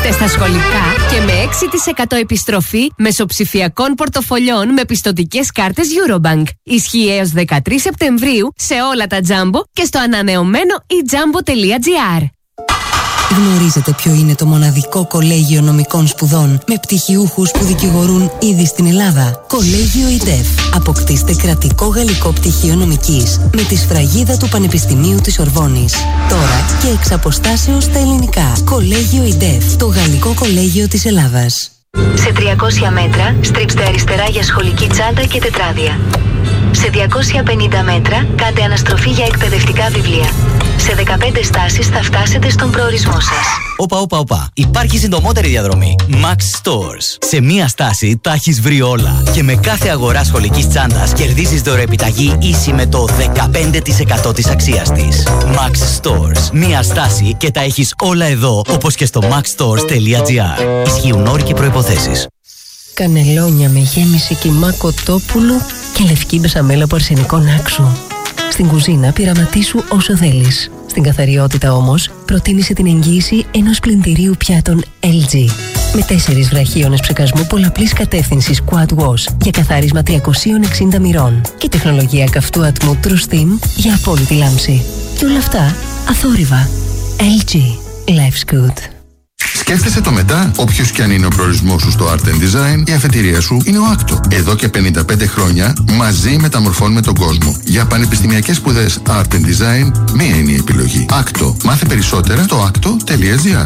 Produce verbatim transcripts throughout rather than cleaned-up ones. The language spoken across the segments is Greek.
Ούτε στα σχολικά και με έξι τοις εκατό επιστροφή μεσοψηφιακών πορτοφολιών με πιστωτικές κάρτες Eurobank. Ισχύει έως δεκατρείς Σεπτεμβρίου σε όλα τα Jumbo και στο ανανεωμένο e jumbo τελεία gr. Γνωρίζετε ποιο είναι το μοναδικό κολέγιο νομικών σπουδών με πτυχιούχους που δικηγορούν ήδη στην Ελλάδα? Κολέγιο ΙΤΕΦ. Αποκτήστε κρατικό γαλλικό πτυχίο νομικής με τη σφραγίδα του Πανεπιστημίου της Ορβόνης. Τώρα και εξ αποστάσεως στα ελληνικά. Κολέγιο ΙΤΕΦ. Το γαλλικό κολέγιο της Ελλάδας. Σε τριακόσια μέτρα στρίψτε αριστερά για σχολική τσάντα και τετράδια. Σε διακόσια πενήντα μέτρα κάντε αναστροφή για εκπαιδευτικά βιβλία. Σε δεκαπέντε στάσεις θα φτάσετε στον προορισμό σας. Όπα, όπα, όπα. Υπάρχει συντομότερη διαδρομή. Max Stores. Σε μία στάση τα έχεις βρει όλα. Και με κάθε αγορά σχολικής τσάντας κερδίζεις δωρεοεπιταγή ίση με το δεκαπέντε τοις εκατό της αξίας της. Max Stores. Μία στάση και τα έχεις όλα εδώ, όπως και στο max stores τελεία gr. Ισχύουν όροι και προϋποθέσεις. Κανελόνια με γέμιση κιμά κοτόπουλου και λευκή μπεσαμέλα από αρσενικό άξου. Στην κουζίνα πειραματίσου όσο θέλεις. Στην καθαριότητα όμως προτίμησε την εγγύηση ενός πλυντηρίου πιάτων ελ τζι. Με τέσσερις βραχίονες ψεκασμού πολλαπλής κατεύθυνσης Quad Wash για καθάρισμα τριακόσια εξήντα μοιρών και τεχνολογία καυτού ατμού True Steam για απόλυτη λάμψη. Και όλα αυτά αθόρυβα. ελ τζι. Life's good. Σκέφτεσαι το μετά. Όποιος κι αν είναι ο προορισμός σου στο Art and Design, η αφετηρία σου είναι ο άκτο. Εδώ και πενήντα πέντε χρόνια μαζί μεταμορφώνουμε τον κόσμο. Για πανεπιστημιακές σπουδές Art and Design, μία είναι η επιλογή. άκτο. Μάθε περισσότερα στο άκτο τελεία gr.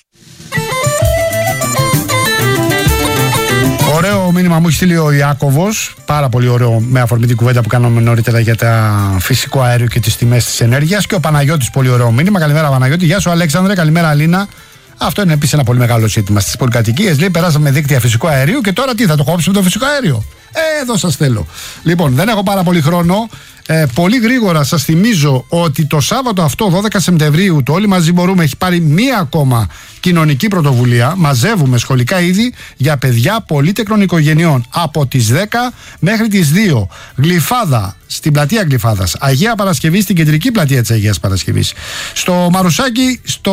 Ωραίο μήνυμα μου έχει στείλει ο Ιάκωβος. Πάρα πολύ ωραίο, με αφορμή την κουβέντα που κάναμε νωρίτερα για τα φυσικό αέριο και τις τιμές της ενέργειας. Και ο Παναγιώτης, πολύ ωραίο μήνυμα. Καλημέρα, Παναγιώτη. Γεια σου, Αλέξανδρε. Καλημέρα, Αλίνα. Αυτό είναι επίσης ένα πολύ μεγάλο ζήτημα στις πολυκατοικίες. Λέει, περάσαμε δίκτυα φυσικού αερίου και τώρα τι, θα το κόψουμε το φυσικό αέριο? Ε, εδώ σας θέλω. Λοιπόν, δεν έχω πάρα πολύ χρόνο. Ε, πολύ γρήγορα σας θυμίζω ότι το Σάββατο αυτό, δώδεκα Σεπτεμβρίου, το Όλοι Μαζί Μπορούμε έχει πάρει μία ακόμα κοινωνική πρωτοβουλία. Μαζεύουμε σχολικά είδη για παιδιά πολύτεκνων οικογενειών από τις δέκα μέχρι τις δύο. Γλυφάδα, στην πλατεία Γλυφάδας. Αγία Παρασκευή, στην κεντρική πλατεία της Αγίας Παρασκευής. Στο Μαρουσάκι, στο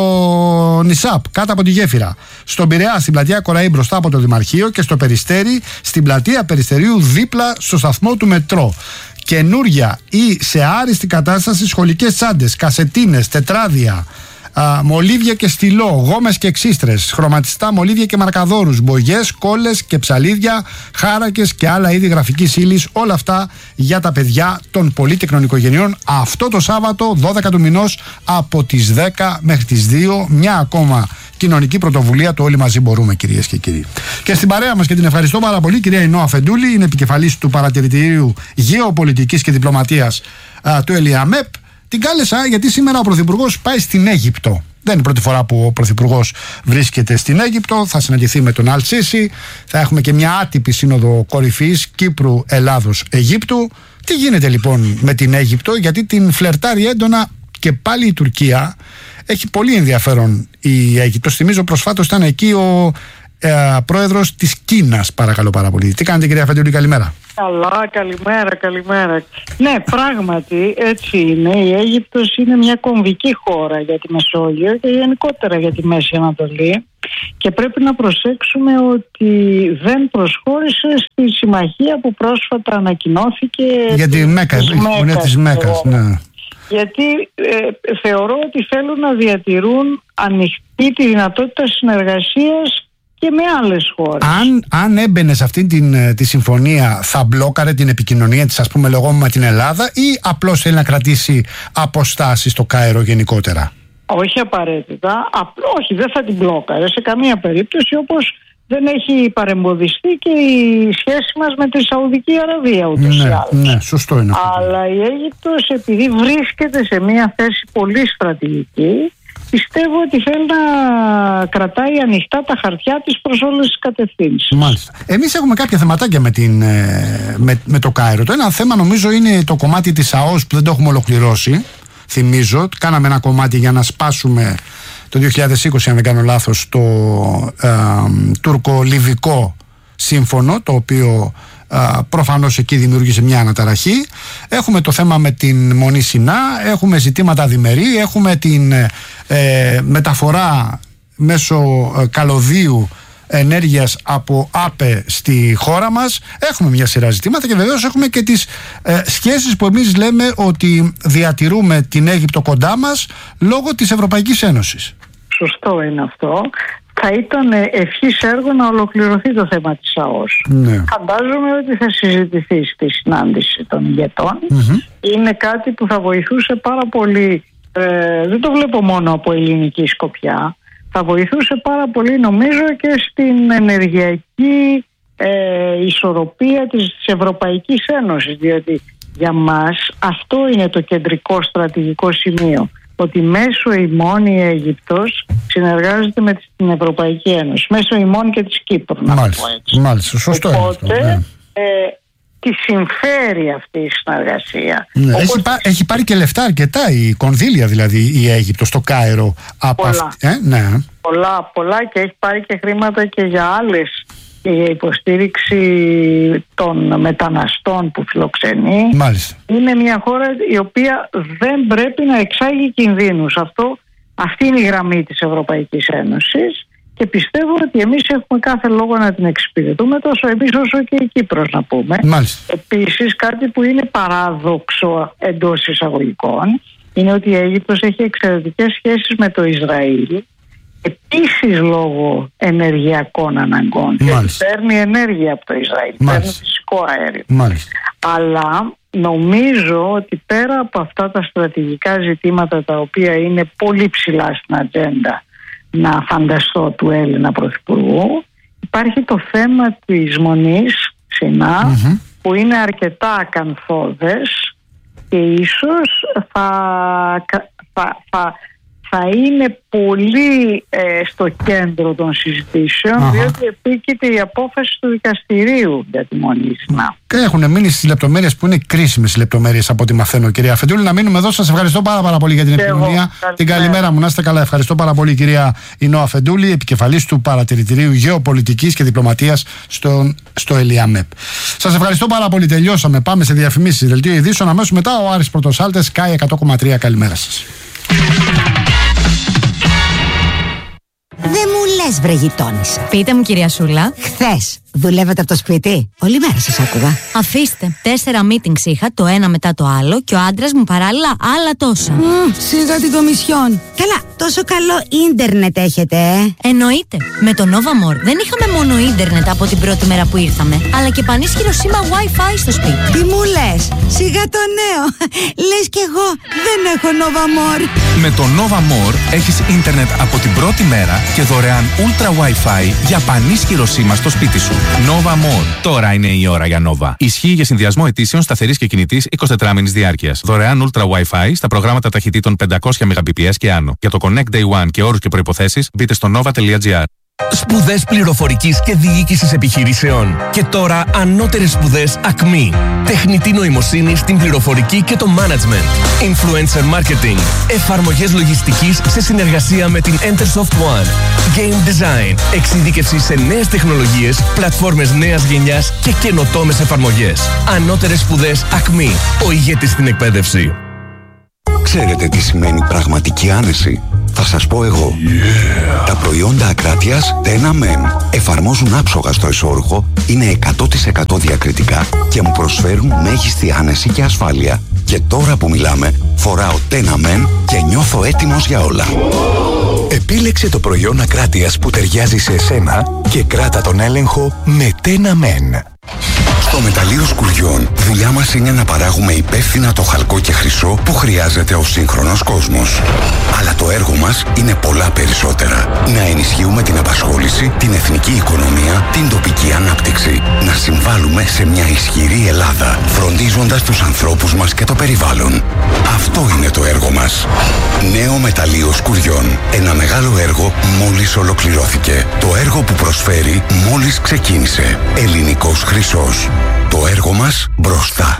Νησάπ, κάτω από τη γέφυρα. Στον Πειραιά, στην πλατεία Κοραή, μπροστά από το Δημαρχείο. Και στο Περιστέρι, στην πλατεία Περιστερίου, δίπλα στο σταθμό του μετρό. Καινούρια ή σε άριστη κατάσταση σχολικές τσάντες, κασετίνες, τετράδια, α, μολύβια και στυλό, γόμες και εξίστρες, χρωματιστά μολύβια και μαρκαδόρους, μπογιές, κόλλες και ψαλίδια, χάρακες και άλλα είδη γραφικής ύλης. Όλα αυτά για τα παιδιά των πολύτεκνων οικογενειών. Αυτό το Σάββατο, δώδεκα του μηνός, από τις δέκα μέχρι τις δύο. Μια ακόμα κοινωνική πρωτοβουλία, το Όλοι Μαζί Μπορούμε, κυρίες και κύριοι. Και στην παρέα μας, και την ευχαριστώ πάρα πολύ, κυρία Ινώα Φεντούλη, είναι επικεφαλής του Παρατηρητηρίου Γεωπολιτικής και Διπλωματίας α, του ΕΛΙΑΜΕΠ. Την κάλεσα γιατί σήμερα ο Πρωθυπουργός πάει στην Αίγυπτο. Δεν είναι η πρώτη φορά που ο Πρωθυπουργός βρίσκεται στην Αίγυπτο. Θα συναντηθεί με τον Αλ Σίσι. Θα έχουμε και μια άτυπη σύνοδο κορυφής Κύπρου, Ελλάδος, Αιγύπτου. Τι γίνεται λοιπόν με την Αίγυπτο? Γιατί την φλερτάρει έντονα και πάλι η Τουρκία. Έχει πολύ ενδιαφέρον η Αίγυπτος. Θυμίζω προσφάτως ήταν εκεί ο ε, πρόεδρος της Κίνας. Παρακαλώ πάρα πολύ. Τι κάνετε, κυρία Φεντούλη? Καλημέρα. Καλά, καλημέρα, καλημέρα. Ναι, πράγματι έτσι είναι. Η Αίγυπτος είναι μια κομβική χώρα για τη Μεσόγειο και γενικότερα για τη Μέση Ανατολή. Και πρέπει να προσέξουμε ότι δεν προσχώρησε στη συμμαχία που πρόσφατα ανακοινώθηκε για τη Μέκα, η Συμφωνία της Μέκας, ναι. Γιατί ε, θεωρώ ότι θέλουν να διατηρούν ανοιχτή τη δυνατότητα συνεργασίας και με άλλες χώρες. Αν, αν έμπαινε σε αυτή την, τη συμφωνία, θα μπλόκαρε την επικοινωνία της, ας πούμε, λεγόμενα με την Ελλάδα, ή απλώς θέλει να κρατήσει αποστάσεις στο Κάιρο γενικότερα? Όχι απαραίτητα. Απλό, όχι, δεν θα την μπλόκαρε σε καμία περίπτωση, όπως δεν έχει παρεμποδιστεί και η σχέση μας με τη Σαουδική Αραβία ούτως ναι, ή άλλως. Ναι, σωστό είναι αυτό. Αλλά η Αίγυπτος, επειδή βρίσκεται σε μια θέση πολύ στρατηγική, πιστεύω ότι θέλει να κρατάει ανοιχτά τα χαρτιά της προς όλες τις κατευθύνσεις. Μάλιστα. Εμείς έχουμε κάποια θεματάκια με, την, με, με το Κάιρο. Το ένα θέμα νομίζω είναι το κομμάτι της ΑΟΣ που δεν το έχουμε ολοκληρώσει. Θυμίζω, κάναμε ένα κομμάτι για να σπάσουμε το δύο χιλιάδες είκοσι, αν δεν κάνω λάθος, το ε, τουρκο-λιβικό σύμφωνο, το οποίο ε, προφανώς εκεί δημιούργησε μια αναταραχή. Έχουμε το θέμα με την Μονή Σινά, έχουμε ζητήματα διμερεί, έχουμε την ε, μεταφορά μέσω ε, καλωδίου ενέργειας από ΑΠΕ στη χώρα μας. Έχουμε μια σειρά ζητήματα και βεβαίως έχουμε και τις ε, σχέσεις που εμείς λέμε ότι διατηρούμε την Αίγυπτο κοντά μας λόγω της Ευρωπαϊκής Ένωσης. Σωστό είναι αυτό. Θα ήταν ευχής έργο να ολοκληρωθεί το θέμα της ΑΟΣ. Ναι. Φαντάζομαι ότι θα συζητηθεί στη συνάντηση των ηγετών. Mm-hmm. Είναι κάτι που θα βοηθούσε πάρα πολύ, ε, δεν το βλέπω μόνο από ελληνική σκοπιά, θα βοηθούσε πάρα πολύ νομίζω και στην ενεργειακή ε, ισορροπία της Ευρωπαϊκής Ένωσης, διότι για μας αυτό είναι το κεντρικό στρατηγικό σημείο, ότι μέσω ημών η Αίγυπτος συνεργάζεται με την Ευρωπαϊκή Ένωση, μέσω ημών και της Κύπρου. Μάλιστα, μάλιστα, σωστό. Οπότε είναι αυτό, ναι. ε, τη συμφέρει αυτή η συνεργασία. Ναι, Όπως... έχει, πά, έχει πάρει και λεφτά αρκετά, η κονδύλια δηλαδή η Αίγυπτος στο Κάιρο από πολλά. Αυτή, ε, ναι. πολλά, πολλά και έχει πάρει και χρήματα και για άλλες, και για υποστήριξη των μεταναστών που φιλοξενεί. Μάλιστα. Είναι μια χώρα η οποία δεν πρέπει να εξάγει κινδύνους. Αυτό, αυτή είναι η γραμμή της Ευρωπαϊκής Ένωσης και πιστεύω ότι εμείς έχουμε κάθε λόγο να την εξυπηρετούμε, τόσο εμείς όσο και η Κύπρος, να πούμε. Μάλιστα. Επίσης, κάτι που είναι παράδοξο εντός εισαγωγικών είναι ότι η Αίγυπτος έχει εξαιρετικές σχέσεις με το Ισραήλ, επίσης λόγω ενεργειακών αναγκών. Μάλιστα. Παίρνει ενέργεια από το Ισραήλ, Μάλιστα. παίρνει φυσικό αέριο. Μάλιστα. Αλλά νομίζω ότι πέρα από αυτά τα στρατηγικά ζητήματα, τα οποία είναι πολύ ψηλά στην ατζέντα να φανταστώ του Έλληνα Πρωθυπουργού, υπάρχει το θέμα της Μονής Σινά, mm-hmm. που είναι αρκετά ακανθώδες και ίσως θα, θα, θα, θα είναι πολύ ε, στο κέντρο των συζητήσεων, uh-huh. διότι επίκειται η απόφαση του δικαστηρίου για τη Μονή Σινά. Και έχουν μείνει στις λεπτομέρειες που είναι κρίσιμες λεπτομέρειες από ό,τι μαθαίνω, κυρία Αφεντούλη. Να μείνουμε εδώ. Σας ευχαριστώ πάρα, πάρα πολύ για την επικοινωνία. Την καλημέρα μου, να είστε καλά. Ευχαριστώ πάρα πολύ, κυρία Ινώ Αφεντούλη, επικεφαλής του Παρατηρητηρίου Γεωπολιτικής και Διπλωματίας στο, στο ΕΛΙΑΜΕΠ. Σας ευχαριστώ πάρα πολύ. Τελειώσαμε. Πάμε σε διαφημίσεις, δελτίο ειδήσεων. Αμέσως μετά ο Άρης Πρωτοσάλτες, Sky εκατό κόμμα τρία. Καλημέρα σας. Δεν μου λες, βρε γειτόνισσα. Πείτε μου, κυρία Σούλα. Χθες δουλεύετε από το σπίτι? Όλη μέρα σας άκουγα. Αφήστε. Τέσσερα meetings είχα, το ένα μετά το άλλο, και ο άντρας μου παράλληλα άλλα τόσα. Mm, σιγά την κομισιόν. Καλά, τόσο καλό ίντερνετ έχετε, ε? Εννοείται. Με το Nova More δεν είχαμε μόνο ίντερνετ από την πρώτη μέρα που ήρθαμε, αλλά και πανίσχυρο σήμα Wi-Fi στο σπίτι. Τι μου λες? Σιγά το νέο. Λες κι εγώ δεν έχω Nova More. Με το Nova More έχεις ίντερνετ από την πρώτη μέρα και δωρεάν Ultra Wi-Fi για πανίσχυρο σήμα στο σπίτι σου. Nova More. Τώρα είναι η ώρα για Nova. Ισχύει για συνδυασμό ετήσεων σταθερής και κινητής εικοσιτετράμηνης διάρκειας. Δωρεάν Ultra Wi-Fi στα προγράμματα ταχυτήτων πεντακόσια μεγαμπιπιες και άνω. Για το Connect Day One και όρους και προϋποθέσεις μπείτε στο nova τελεία gr. Σπουδές πληροφορικής και διοίκησης επιχειρήσεων. Και τώρα ανώτερες σπουδές ΑΚΜΗ. Τεχνητή νοημοσύνη στην πληροφορική και το management. Influencer marketing. Εφαρμογές λογιστικής σε συνεργασία με την Entersoft One. Game design. Εξειδίκευση σε νέες τεχνολογίες, πλατφόρμες νέας γενιάς και καινοτόμες εφαρμογές. Ανώτερες σπουδές ΑΚΜΗ. Ο ηγέτης στην εκπαίδευση. Ξέρετε τι σημαίνει πραγματική άνεση? Θα σας πω εγώ. Yeah. Τα προϊόντα Ακράτειας Τένα Μεν εφαρμόζουν άψογα στο εσώρουχο, είναι εκατό τοις εκατό διακριτικά και μου προσφέρουν μέγιστη άνεση και ασφάλεια. Και τώρα που μιλάμε, φοράω Τένα Μεν και νιώθω έτοιμος για όλα. Επίλεξε το προϊόν Ακράτειας που ταιριάζει σε εσένα και κράτα τον έλεγχο με Τένα Μεν. Στο μεταλλείο σκουριών, δουλειά μας είναι να παράγουμε υπεύθυνα το χαλκό και χρυσό που χρειάζεται ο σύγχρονος κόσμος. Αλλά το έργο μας είναι πολλά περισσότερα. Να ενισχύουμε την απασχόληση, την εθνική οικονομία, την τοπική ανάπτυξη. Να συμβάλλουμε σε μια ισχυρή Ελλάδα, φροντίζοντας τους ανθρώπους μας και το περιβάλλον. Αυτό είναι το έργο μας. Νέο μεταλλείο σκουριών. Ένα μεγάλο έργο μόλις ολοκληρώθηκε. Το έργο που προσφέρει μόλις ξεκίνησε. Ελληνικός χρυσός. Το έργο μας μπροστά.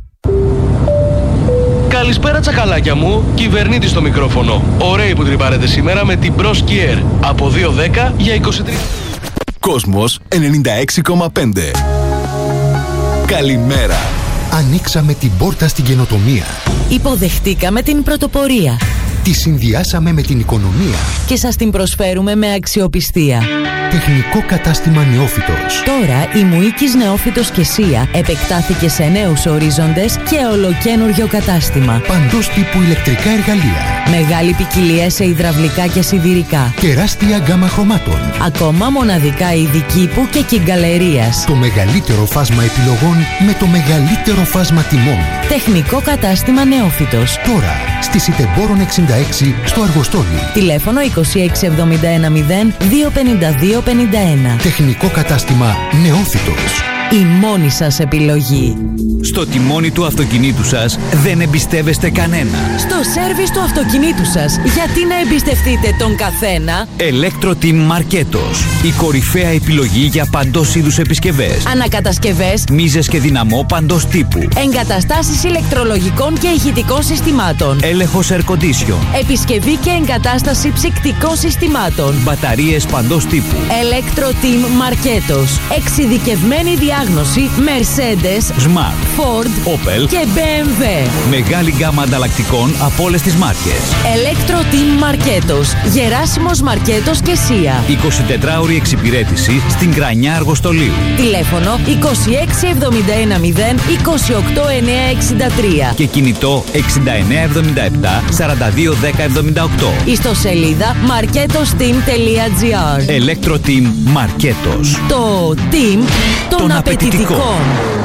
Καλησπέρα τσακαλάκια μου, κυβερνήτης στο μικρόφωνο. Ωραίοι που τρυπάρετε σήμερα με την Bros Gear. Από δύο δέκα για είκοσι τρία. Κόσμος ενενήντα έξι κόμμα πέντε. Καλημέρα. Ανοίξαμε την πόρτα στην καινοτομία. Υποδεχτήκαμε την πρωτοπορία. Τη συνδυάσαμε με την οικονομία και σας την προσφέρουμε με αξιοπιστία. Τεχνικό κατάστημα Νεόφυτος. Τώρα η Μουίκης Νεόφυτος και Σία επεκτάθηκε σε νέους ορίζοντες και ολοκένουργιο κατάστημα. Παντός τύπου ηλεκτρικά εργαλεία. Μεγάλη ποικιλία σε υδραυλικά και σιδηρικά. Τεράστια γκάμα χρωμάτων. Ακόμα μοναδικά είδη κήπου και κυγκαλερίας. Το μεγαλύτερο φάσμα επιλογών με το μεγαλύτερο φάσμα τιμών. Τεχνικό κατάστημα Νεόφυτος. Τώρα στη Σιτεμπόρων εξήντα έξι στο Αργοστόλι. Τηλέφωνο είκοσι έξι εβδομήντα ένα μηδέν δύο πενήντα δύο πενήντα ένα. Τεχνικό κατάστημα Νεόφυτος. Η μόνη σας επιλογή. Στο τιμόνι του αυτοκινήτου σας δεν εμπιστεύεστε κανένα. Στο σέρβις του αυτοκινήτου σας, γιατί να εμπιστευτείτε τον καθένα? Electro-Team Marketos. Η κορυφαία επιλογή για παντός είδους επισκευές. Ανακατασκευές, μίζες και δυναμό παντός τύπου. Εγκαταστάσεις ηλεκτρολογικών και ηχητικών συστημάτων. Έλεγχος air condition. Επισκευή και εγκατάσταση ψυκτικών συστημάτων. Μπαταρίες παντός τύπου. Electro-Team Marketos. Εξειδικευμένη διάγνωση Mercedes, Smart, Ford, Opel και μπι εμ ντάμπλιου. Μεγάλη γκάμα ανταλλακτικών από όλες τις μάρκες. Electro-Team Marketos. Γεράσιμος Μαρκέτος και Σία. εικοσιτετράωρη εξυπηρέτηση στην Κρανιά Αργοστολίου. Τηλέφωνο είκοσι έξι εβδομήντα ένα μηδέν είκοσι οκτώ εννιακόσια εξήντα τρία και κινητό εξήντα εννέα εβδομήντα επτά σαράντα δύο δέκα εβδομήντα οκτώ. Ιστοσελίδα marketosteam τελεία τζι άρ. Electro-Team Marketos. Το team των απαιτητικών.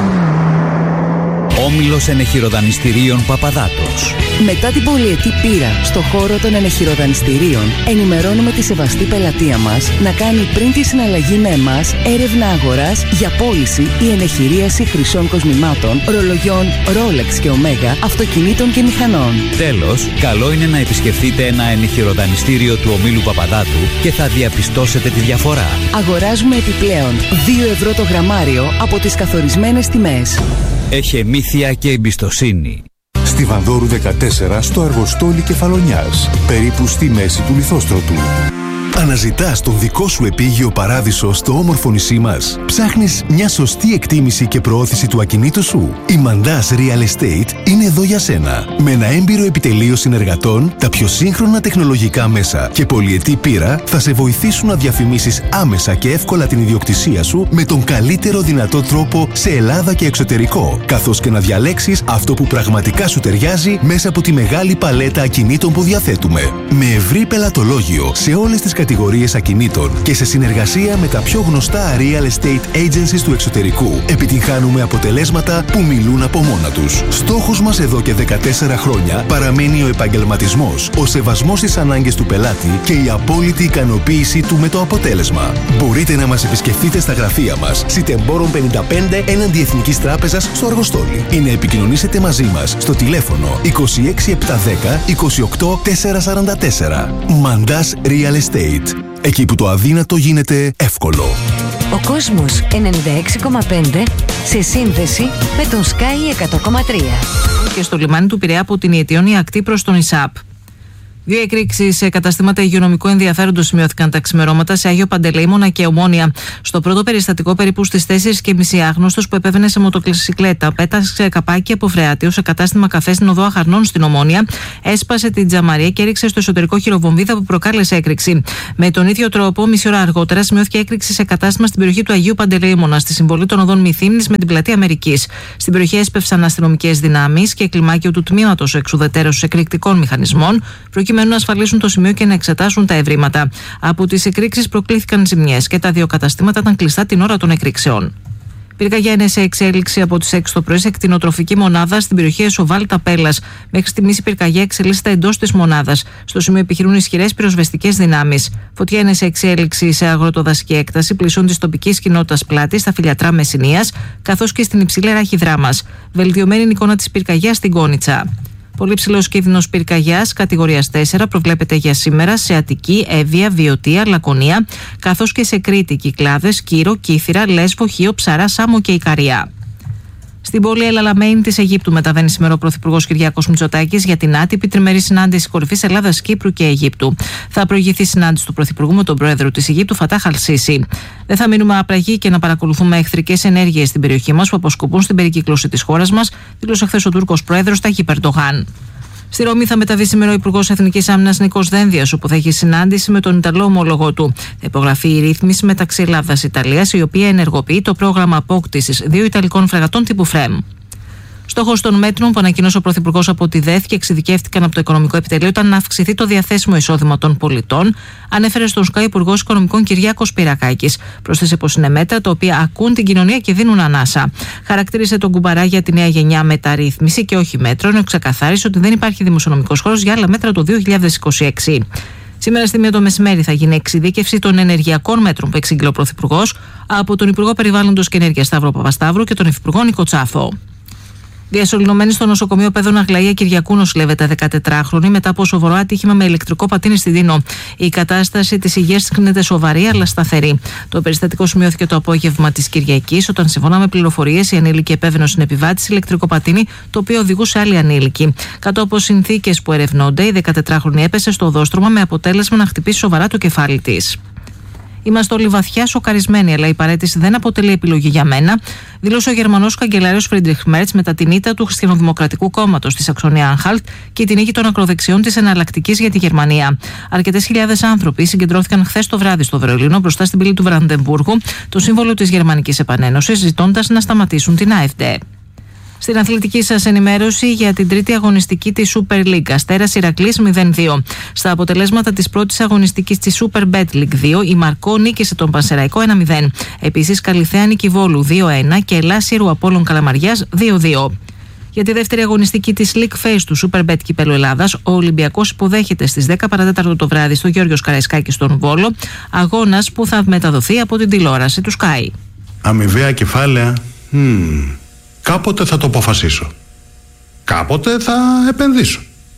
Όμιλος Ενεχειροδανιστηρίων Παπαδάτος. Μετά την πολυετή πείρα στο χώρο των ενεχειροδανιστηρίων, ενημερώνουμε τη σεβαστή πελατεία μας να κάνει πριν τη συναλλαγή με εμάς έρευνα αγοράς για πώληση ή ενεχειρίαση χρυσών κοσμημάτων, ρολογιών Rolex και Omega, αυτοκινήτων και μηχανών. Τέλος, καλό είναι να επισκεφτείτε ένα ενεχειροδανιστήριο του ομίλου Παπαδάτου και θα διαπιστώσετε τη διαφορά. Αγοράζουμε επιπλέον δύο ευρώ το γραμμάριο από τις καθορισμένες τιμές. Εχεμήθεια και εμπιστοσύνη. Στη Βανδόρου δεκατέσσερα στο Αργοστόλι Κεφαλονιάς, περίπου στη μέση του Λιθόστρωτου. Αναζητάς τον δικό σου επίγειο παράδεισο στο όμορφο νησί μας. Ψάχνεις μια σωστή εκτίμηση και προώθηση του ακινήτου σου. Η Mandas Real Estate είναι εδώ για σένα. Με ένα έμπειρο επιτελείο συνεργατών, τα πιο σύγχρονα τεχνολογικά μέσα και πολυετή πείρα θα σε βοηθήσουν να διαφημίσεις άμεσα και εύκολα την ιδιοκτησία σου με τον καλύτερο δυνατό τρόπο σε Ελλάδα και εξωτερικό, καθώς και να διαλέξεις αυτό που πραγματικά σου ταιριάζει μέσα από τη μεγάλη παλέτα ακινήτων που διαθέτουμε. Με ευρύ πελατολόγιο σε όλες τις κατηγορίες ακινήτων και σε συνεργασία με τα πιο γνωστά real estate agencies του εξωτερικού, επιτυγχάνουμε αποτελέσματα που μιλούν από μόνα τους. Στόχος μας εδώ και δεκατέσσερα χρόνια παραμένει ο επαγγελματισμός, ο σεβασμός στις ανάγκες του πελάτη και η απόλυτη ικανοποίησή του με το αποτέλεσμα. Μπορείτε να μας επισκεφτείτε στα γραφεία μας, Σιτεμπόρων πενήντα πέντε έναντι Εθνικής Τράπεζας στο Αργοστόλι, ή να επικοινωνήσετε μαζί μας στο τηλέφωνο είκοσι έξι επτακόσια δέκα είκοσι οκτώ τετρακόσια σαράντα τέσσερα. Mandas Real Estate. Εκεί που το αδύνατο γίνεται εύκολο. Ο κόσμος ενενήντα έξι κόμμα πέντε σε σύνδεση με τον Sky εκατό κόμμα τρία. Και στο λιμάνι του Πειραιά από την Ιετιόνη ακτή προς τον ΙΣΑΠ. Δύο εκρήξεις σε καταστήματα υγειονομικού ενδιαφέροντος σημειώθηκαν τα ξημερώματα σε Άγιο Παντελεήμονα και Ομόνια. Στο πρώτο περιστατικό, περίπου στις τέσσερις και μισή, άγνωστος που επέβαινε σε μοτοκλησικλέτα πέταξε καπάκι από φρεάτιο σε κατάστημα καφέ στην οδό Αχαρνών στην Ομόνια, έσπασε την τζαμαρία και έριξε στο εσωτερικό χειροβομβίδα που προκάλεσε έκρηξη. Με τον ίδιο τρόπο, μισή ώρα αργότερα, σημειώθηκε έκρηξη σε κατάστημα στην περιοχή του Αγίου Παντελεήμονα, στη συμβολή των οδών Μυθύμνης με την πλατεία Αμερικής. Στην περιοχή έσπευσαν αστυνομικές δυνάμεις και κλιμάκιο του τμήματος εξουδετέρωσης εκρηκτικών μηχανισμών, προκειμένου να ασφαλίσουν το σημείο και να εξετάσουν τα ευρήματα. Από τις εκρήξεις προκλήθηκαν ζημιές και τα δύο καταστήματα ήταν κλειστά την ώρα των εκρήξεων. Πυρκαγιά είναι σε εξέλιξη από τις έξι το πρωί σε κτηνοτροφική μονάδα στην περιοχή Εσοβάλ Ταπέλας. Μέχρι στιγμής η πυρκαγιά εξελίσσεται εντός της μονάδας. Στο σημείο επιχειρούν ισχυρές πυροσβεστικές δυνάμεις. Φωτιά είναι σε εξέλιξη σε αγροτοδασική έκταση πλησιών της τοπικής κοινότητας Πλάτη, στα Φιλιατρά Μεσσηνίας, καθώς και στην υψηλή ράχη Δράμας. Βελτιωμένη είναι η εικόνα της πυρκαγιάς στην Κόνιτσα. Πολύ ψηλός κίνδυνος πυρκαγιάς κατηγορίας τέσσερα προβλέπεται για σήμερα σε Αττική, Εύβοια, Βιωτία, Λακωνία, καθώς και σε Κρήτη, Κυκλάδες, Κύρο, Κύθυρα, Λέσβο, Χίο, Ψαρά, Σάμο και Ικαρία. Στην πόλη Ελαλαμέιν της Αιγύπτου μεταβαίνει σήμερα ο Πρωθυπουργός Κυριάκος Μητσοτάκης για την άτυπη τριμερή συνάντηση κορυφής Ελλάδας, Κύπρου και Αιγύπτου. Θα προηγηθεί η συνάντηση του Πρωθυπουργού με τον Πρόεδρο της Αιγύπτου, Φατάχ Αλ-Σίσι. Δεν θα μείνουμε άπραγοι και να παρακολουθούμε εχθρικές ενέργειες στην περιοχή μας που αποσκοπούν στην περικύκλωση της χώρας μας, δήλωσε χθες ο Τούρκος Πρόεδρος Ταγίπ Ερντογάν. Στη Ρώμη θα μεταβεί σήμερα ο Υπουργός Εθνικής Άμυνας Νίκος Δένδιας, όπου θα έχει συνάντηση με τον Ιταλό ομόλογο του. Θα υπογραφεί η ρύθμιση μεταξύ Ελλάδας-Ιταλίας, η οποία ενεργοποιεί το πρόγραμμα απόκτησης δύο Ιταλικών φρεγατών τύπου Φρέμ. Στόχος των μέτρων που ανακοίνωσε ο Πρωθυπουργός από τη ΔΕΘ και εξειδικεύτηκαν από το Οικονομικό Επιτελείο ήταν να αυξηθεί το διαθέσιμο εισόδημα των πολιτών, ανέφερε στον ΣΚΑΙ Υπουργός Οικονομικών Κυριάκος Πυρακάκης. Πρόσθεσε πως είναι μέτρα τα οποία ακούν την κοινωνία και δίνουν ανάσα. Χαρακτήρισε τον κουμπαρά για τη νέα γενιά μεταρρύθμιση και όχι μέτρο, ενώ ξεκαθάρισε ότι δεν υπάρχει δημοσιονομικός χώρος για άλλα μέτρα το δύο χιλιάδες είκοσι έξι. Σήμερα στη μία το μεσημέρι θα γίνει εξειδίκευση των ενεργειακών μέτρων που εξήγηλε ο Πρωθυπουργός από τον Υπουργό Περιβάλλοντος και Ενέργειας Σταύρο Παπασταύρου και τον Υφυπουργό Νίκο Τσάφο. Διασωληνωμένη στο νοσοκομείο Παιδών Αγλαία Κυριακού νοσηλεύεται δεκατετράχρονη μετά από σοβαρό ατύχημα με ηλεκτρικό πατίνι στη Δίνο. Η κατάσταση της υγείας κρίνεται σοβαρή αλλά σταθερή. Το περιστατικό σημειώθηκε το απόγευμα της Κυριακής, όταν σύμφωνα με πληροφορίες η ανήλικη επέβαινε στην επιβάτηση ηλεκτρικό πατίνι, το οποίο οδηγούσε άλλη ανήλικη. Κάτω από συνθήκες που ερευνώνται, η δεκατετράχρονη έπεσε στο οδόστρωμα με αποτέλεσμα να χτυπήσει σοβαρά το κεφάλι της. Είμαστε όλοι βαθιά σοκαρισμένοι, αλλά η παραίτηση δεν αποτελεί επιλογή για μένα, δήλωσε ο Γερμανός καγκελάριος Φρίντριχ Μέρτς μετά την ήττα του Χριστιανοδημοκρατικού Κόμματος στη Σαξονία Άνχαλτ και την νίκη των ακροδεξιών της εναλλακτικής για τη Γερμανία. Αρκετές χιλιάδες άνθρωποι συγκεντρώθηκαν χθες το βράδυ στο Βερολίνο μπροστά στην πύλη του Βραντεμβούργου, το σύμβολο της Γερμανικής Επανένωσης, ζητώντας να σταματήσουν την AfD. Στην αθλητική σας ενημέρωση για την τρίτη αγωνιστική της Super League, Αστέρας Ηρακλής μηδέν δύο. Στα αποτελέσματα της πρώτης αγωνιστικής της Super Bet League δύο, η Μαρκό νίκησε τον Πανσεραϊκό ένα μηδέν. Επίσης, Καλιθέα Νικηβόλου δύο ένα και Ελάσσιρου Απόλλων Καλαμαριάς δύο δύο. Για τη δεύτερη αγωνιστική της League Phase του Super Bet Κυπέλλου Ελλάδας, ο Ολυμπιακός υποδέχεται στις δέκα παρά τέταρτο το βράδυ στο Γιώργος Καραϊσκάκη στον Βόλο, αγώνας που θα μεταδοθεί από την τηλεόραση του Sky. Αμοιβαία κεφάλαια. Hmm. Κάποτε θα το αποφασίσω. Κάποτε θα επενδύσω.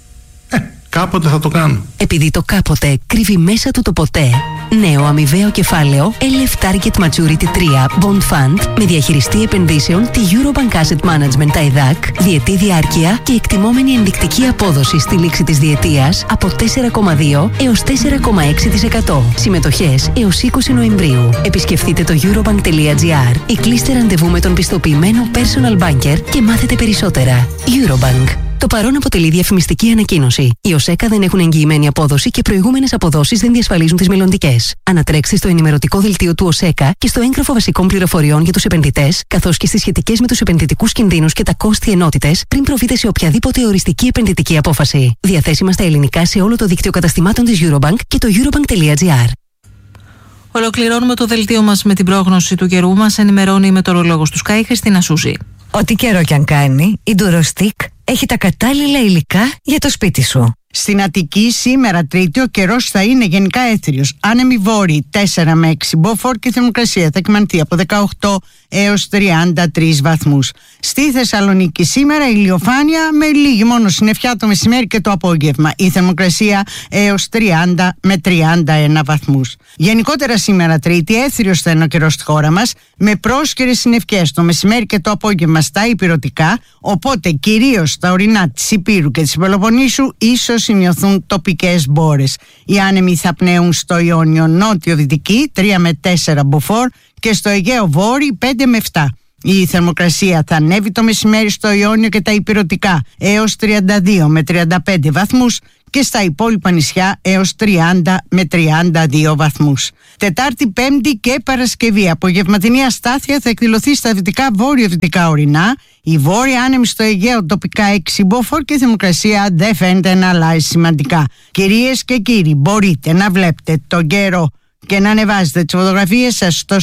Ε, κάποτε θα το κάνω. Επειδή το κάποτε κρύβει μέσα του το ποτέ. Νέο αμοιβαίο κεφάλαιο Ελ Εφ Target Maturity τρία Bond Fund με διαχειριστή επενδύσεων τη Eurobank Asset Management τα ΕΔΑΚ, διετή διάρκεια και εκτιμόμενη ενδεικτική απόδοση στη λήξη της διετίας από τέσσερα κόμμα δύο έως τέσσερα κόμμα έξι τοις εκατό. Συμμετοχές έως είκοσι Νοεμβρίου. Επισκεφτείτε το eurobank.gr ή κλείστε ραντεβού με τον πιστοποιημένο personal banker και μάθετε περισσότερα. Eurobank. Το παρόν αποτελεί διαφημιστική ανακοίνωση. Οι ΟΣΕΚΑ δεν έχουν εγγυημένη απόδοση και προηγούμενες αποδόσεις δεν διασφαλίζουν τις μελλοντικές. Ανατρέξτε στο ενημερωτικό δελτίο του ΟΣΕΚΑ και στο έγγραφο βασικών πληροφοριών για τους επενδυτές, καθώς και στις σχετικές με τους επενδυτικούς κινδύνους και τα κόστη ενότητες, πριν προβείτε σε οποιαδήποτε οριστική επενδυτική απόφαση. Διαθέσιμα στα ελληνικά σε όλο το δίκτυο καταστημάτων της Eurobank και το eurobank.gr. Ολοκληρώνουμε το δελτίο μας με την πρόγνωση του καιρού. Μας ενημερώνει η μετεωρολόγος του Sky, Χριστίνα Σούζη. Ό,τι καιρό κι αν κάνει, η Durostick έχει τα κατάλληλα υλικά για το σπίτι σου. Στην Αττική σήμερα Τρίτη ο καιρός θα είναι γενικά έθριος. Άνεμοι βόρειοι τέσσερα με έξι μποφόρ και η θερμοκρασία θα κυμανθεί από δεκαοκτώ έως τριάντα τρεις βαθμούς. Στη Θεσσαλονίκη σήμερα ηλιοφάνεια με λίγη μόνο συννεφιά το μεσημέρι και το απόγευμα. Η θερμοκρασία έως τριάντα με τριάντα ένα βαθμούς. Γενικότερα σήμερα Τρίτη έθριος θα είναι ο καιρός στη χώρα μας με πρόσκαιρες συννεφιές το μεσημέρι και το απόγευμα στα ηπειρωτικά, οπότε κυρίως στα ορεινά της Ηπείρου και της Πελοποννήσου ίσως σημειωθούν τοπικές μπόρες. Οι άνεμοι θα πνέουν στο Ιόνιο νότιο-δυτική τρία με τέσσερα μποφόρ και στο Αιγαίο βόρειο πέντε με επτά. Η θερμοκρασία θα ανέβει το μεσημέρι στο Ιόνιο και τα ηπειρωτικά έως τριάντα δύο με τριάντα πέντε βαθμούς και στα υπόλοιπα νησιά έως τριάντα με τριάντα δύο βαθμούς. Τετάρτη, Πέμπτη και Παρασκευή απογευματινή αστάθεια θα εκδηλωθεί στα δυτικά βόρειο-δυτικά ορεινά. Η βόρεια άνεμη στο Αιγαίο τοπικά έξι μποφόρ και η θερμοκρασία δεν φαίνεται να αλλάζει σημαντικά. Κυρίες και κύριοι, μπορείτε να βλέπετε τον καιρό και να ανεβάζετε τις φωτογραφίες σας στο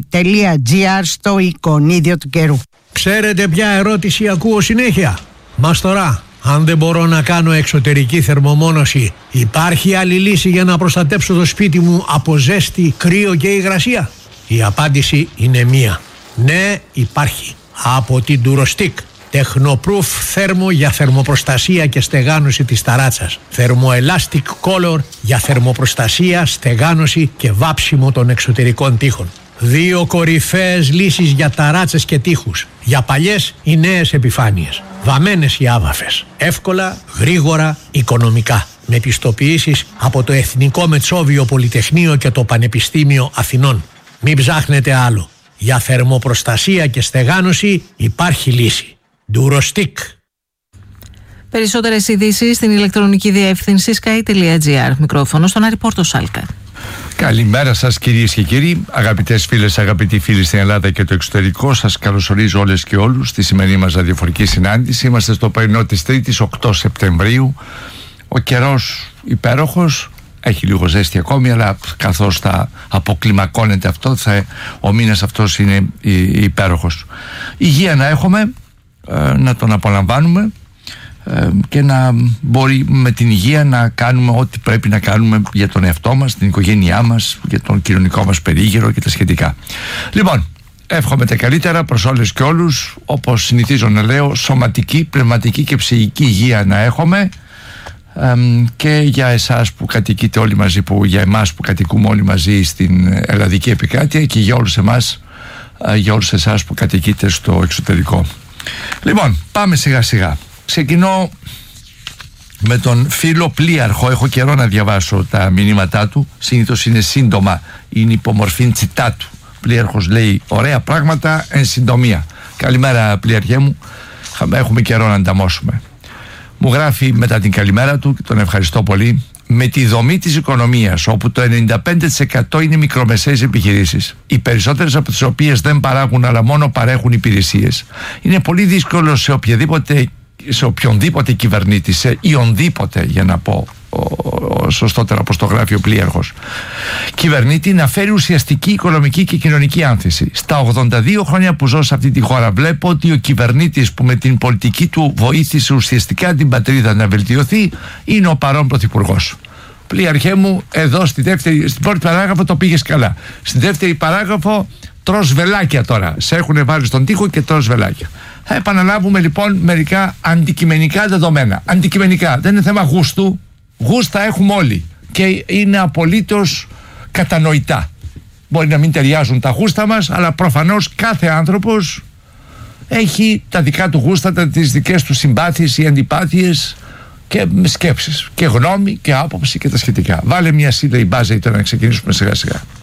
sky.gr στο εικονίδιο του καιρού. Ξέρετε ποια ερώτηση ακούω συνέχεια? Μας τώρα, αν δεν μπορώ να κάνω εξωτερική θερμομόνωση, υπάρχει άλλη λύση για να προστατέψω το σπίτι μου από ζέστη, κρύο και υγρασία? Η απάντηση είναι μία. Ναι, υπάρχει. Από την Durostick. Technoproof θέρμο για θερμοπροστασία και στεγάνωση της ταράτσας. Thermoelastic Color για θερμοπροστασία, στεγάνωση και βάψιμο των εξωτερικών τοίχων. Δύο κορυφαίες λύσεις για ταράτσες και τοίχους. Για παλιές ή νέες επιφάνειες. Βαμμένες ή άβαφες. Εύκολα, γρήγορα, οικονομικά. Με πιστοποιήσεις από το Εθνικό Μετσόβιο Πολυτεχνείο και το Πανεπιστήμιο Αθηνών. Μην ψάχνετε άλλο. Για θερμοπροστασία και στεγάνωση υπάρχει λύση. Durostick. Περισσότερες ειδήσεις στην ηλεκτρονική διεύθυνση sky τελεία gr. Μικρόφωνο στον Άρη Πόρτο Σάλκα. Καλημέρα σας κυρίες και κύριοι, αγαπητές φίλες, αγαπητοί φίλοι στην Ελλάδα και το εξωτερικό. Σας καλωσορίζω όλες και όλους στη σημερινή μας ραδιοφορική συνάντηση. Είμαστε στο πρωινό της Τρίτης, οκτώ Σεπτεμβρίου. Ο καιρός υπέροχος, έχει λίγο ζέστη ακόμη, αλλά καθώς θα αποκλιμακώνεται αυτό, θα, ο μήνας αυτός είναι υπέροχος. Υγεία να έχουμε, να τον απολαμβάνουμε και να μπορεί με την υγεία να κάνουμε ό,τι πρέπει να κάνουμε για τον εαυτό μας, την οικογένειά μας, για τον κοινωνικό μας περίγυρο και τα σχετικά. Λοιπόν, εύχομαι τα καλύτερα προς όλες και όλους, όπως συνηθίζω να λέω, σωματική, πνευματική και ψυχική υγεία να έχουμε, και για εσάς που κατοικείτε όλοι μαζί, που για εμάς που κατοικούμε όλοι μαζί στην ελλαδική επικράτεια, και για όλους εμάς, για όλους εσάς που κατοικείτε στο εξωτερικό. Λοιπόν, πάμε σιγά σιγά. Ξεκινώ με τον φίλο Πλοίαρχο. Έχω καιρό να διαβάσω τα μηνύματά του. Συνήθως είναι σύντομα, είναι υπομορφή τσιτάτου. Πλοίαρχος λέει ωραία πράγματα εν συντομία. Καλημέρα Πλοίαρχέ μου, έχουμε καιρό να ανταμώσουμε. Μου γράφει μετά την καλημέρα του και τον ευχαριστώ πολύ: με τη δομή της οικονομίας, όπου το ενενήντα πέντε τοις εκατό είναι μικρομεσαίες επιχειρήσεις, οι περισσότερες από τις οποίες δεν παράγουν αλλά μόνο παρέχουν υπηρεσίες, είναι πολύ δύσκολο σε οποιαδήποτε, σε οποιονδήποτε κυβερνήτη, σε ιονδήποτε, για να πω ο, ο, σωστότερα όπως το γράφει ο Πλοίαρχος, κυβερνήτη, να φέρει ουσιαστική οικονομική και κοινωνική άνθηση. Στα ογδόντα δύο χρόνια που ζω σε αυτή τη χώρα, βλέπω ότι ο κυβερνήτης που με την πολιτική του βοήθησε ουσιαστικά την πατρίδα να βελτιωθεί είναι ο παρόν πρωθυπουργός. Πλοίαρχέ μου, εδώ στη δεύτερη, στην πρώτη παράγραφο το πήγες καλά. Στην δεύτερη παράγραφο τρως βελάκια τώρα. Σε έχουν βάλει στον τοίχο και τρως βελάκια. Θα επαναλάβουμε λοιπόν μερικά αντικειμενικά δεδομένα. Αντικειμενικά, δεν είναι θέμα γούστου. Γούστα έχουμε όλοι και είναι απολύτως κατανοητά. Μπορεί να μην ταιριάζουν τα γούστα μας, αλλά προφανώς κάθε άνθρωπος έχει τα δικά του γούστα, τις δικές του συμπάθειες ή αντιπάθειες και σκέψεις και γνώμη και άποψη και τα σχετικά. Βάλε μια σίδα η μπάζα ή τώρα να ξεκινήσουμε σιγά σιγά.